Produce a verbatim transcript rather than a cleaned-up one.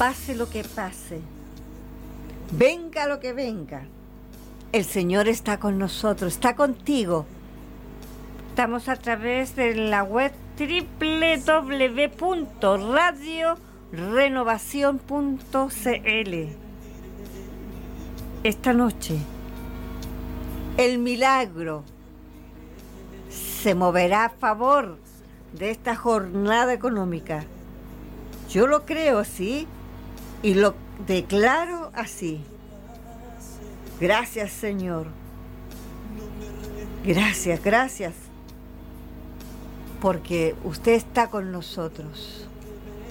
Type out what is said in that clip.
pase lo que pase, venga lo que venga, el Señor está con nosotros, está contigo. Estamos a través de la web doble u doble u doble u punto radio renovación punto c l. Esta noche, el milagro se moverá a favor de esta jornada económica. Yo lo creo así y lo declaro así. Gracias, Señor. Gracias, gracias. Porque usted está con nosotros.